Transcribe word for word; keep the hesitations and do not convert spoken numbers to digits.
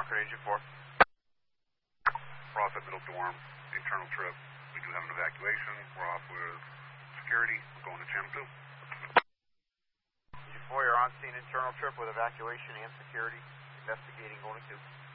Concord Agent four. We're off at Middle Dorm, internal trip. We do have an evacuation. We're off with security. We're going to channel two. Agent four, you're on scene internal trip with evacuation and security. Investigating going to two.